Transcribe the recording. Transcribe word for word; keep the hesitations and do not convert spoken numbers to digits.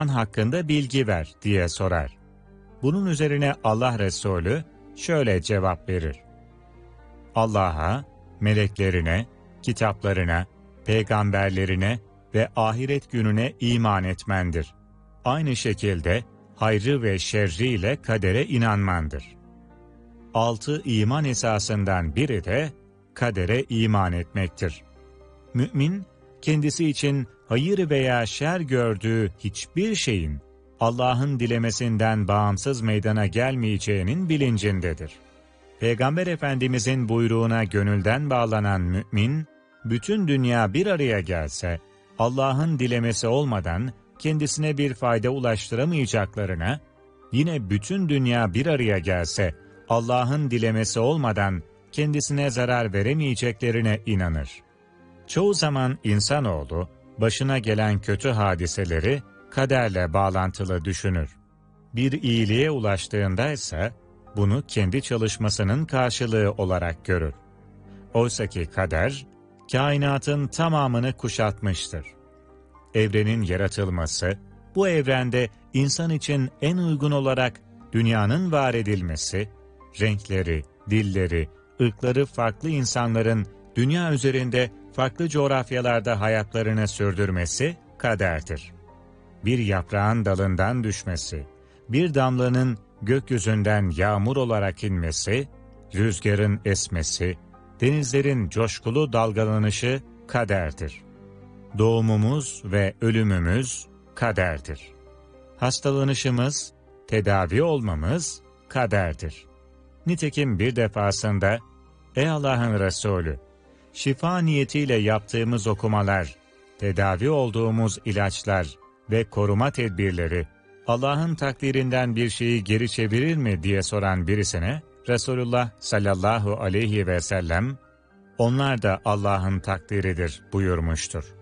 hakkında bilgi ver diye sorar. Bunun üzerine Allah Resulü şöyle cevap verir. Allah'a, meleklerine, kitaplarına, peygamberlerine ve ahiret gününe iman etmendir. Aynı şekilde hayrı ve şerriyle kadere inanmandır. Altı iman esasından biri de kadere iman etmektir. Mümin, kendisi için hayır veya şer gördüğü hiçbir şeyin Allah'ın dilemesinden bağımsız meydana gelmeyeceğinin bilincindedir. Peygamber Efendimizin buyruğuna gönülden bağlanan mümin, bütün dünya bir araya gelse, Allah'ın dilemesi olmadan kendisine bir fayda ulaştıramayacaklarına, yine bütün dünya bir araya gelse, Allah'ın dilemesi olmadan kendisine zarar veremeyeceklerine inanır. Çoğu zaman insanoğlu, başına gelen kötü hadiseleri kaderle bağlantılı düşünür. Bir iyiliğe ulaştığında ise bunu kendi çalışmasının karşılığı olarak görür. Oysaki kader, kainatın tamamını kuşatmıştır. Evrenin yaratılması, bu evrende insan için en uygun olarak dünyanın var edilmesi, renkleri, dilleri, ırkları farklı insanların dünya üzerinde farklı coğrafyalarda hayatlarını sürdürmesi kaderdir. Bir yaprağın dalından düşmesi, bir damlanın gökyüzünden yağmur olarak inmesi, rüzgarın esmesi, denizlerin coşkulu dalgalanışı kaderdir. Doğumumuz ve ölümümüz kaderdir. Hastalanışımız, tedavi olmamız kaderdir. Nitekim bir defasında, ''Ey Allah'ın Resulü, şifa niyetiyle yaptığımız okumalar, tedavi olduğumuz ilaçlar ve koruma tedbirleri, Allah'ın takdirinden bir şeyi geri çevirir mi?'' diye soran birisine, Resulullah sallallahu aleyhi ve sellem, ''Onlar da Allah'ın takdiridir.'' buyurmuştur.